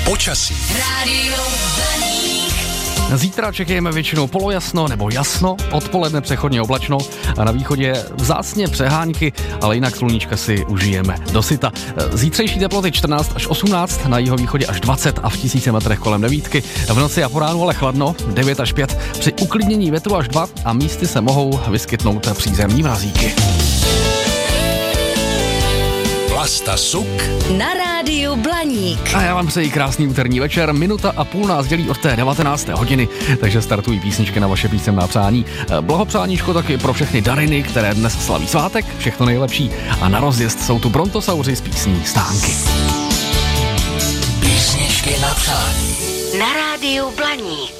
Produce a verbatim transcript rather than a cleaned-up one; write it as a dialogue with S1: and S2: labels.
S1: Počasí.
S2: Rádio Blaník.
S3: Zítra čekejme většinou polojasno nebo jasno, odpoledne přechodně oblačno a na východě vzácně přehánky, ale jinak sluníčka si užijeme dosyta. Zítřejší teploty čtrnáct až osmnáct, na jihovýchodě až dvacet a v tisíci metrech kolem devítky. V noci a po ránu ale chladno, devět až pět, při uklidnění větru až dva a místy se mohou vyskytnout přízemní mrazíky.
S1: Vlasta Suk
S2: Na rádiu Blaník.
S3: A já vám přeji krásný úterní večer. Minuta a půl nás dělí od té devatenácté hodiny, takže startují písničky na vaše písemná přání. Blahopřáníčko taky pro všechny dariny, které dnes slaví svátek. Všechno nejlepší. A na rozjezd jsou tu Brontosauři z písní Stánky.
S1: Písničky na přání.
S2: Na rádiu Blaník.